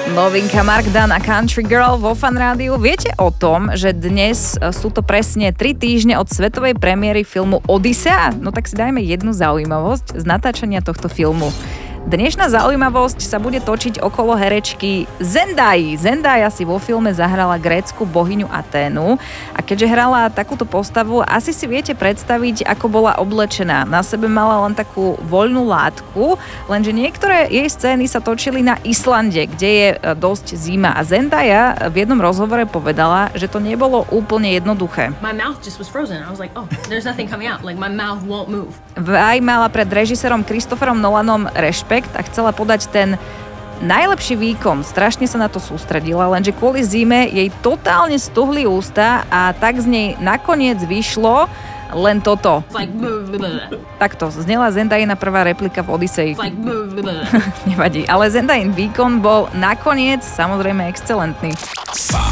Novinka Mark Dan a Country Girl vo Fan Rádiu. Viete o tom, že dnes sú to presne 3 týždne od svetovej premiéry filmu Odysea? No tak si dajme jednu zaujímavosť z natáčania tohto filmu. Dnešná zaujímavosť sa bude točiť okolo herečky Zendai. Zendaya si vo filme zahrala grécku bohyňu Aténu a keďže hrala takúto postavu, asi si viete predstaviť, ako bola oblečená. Na sebe mala len takú voľnú látku, lenže niektoré jej scény sa točili na Islande, kde je dosť zima a Zendaya v jednom rozhovore povedala, že to nebolo úplne jednoduché. My mouth just was frozen. I was like, oh, there's nothing coming out. Like my mouth won't move. Aj mala pred režisérom Christopherom Nolanom rešpekt a chcela podať ten najlepší výkon. Strašne sa na to sústredila, lenže kvôli zime jej totálne stuhli ústa a tak z nej nakoniec vyšlo len toto. Like, Takto znela Zendajina prvá replika v Odysei. like, Nevadí, ale Zendajin výkon bol nakoniec samozrejme excelentný.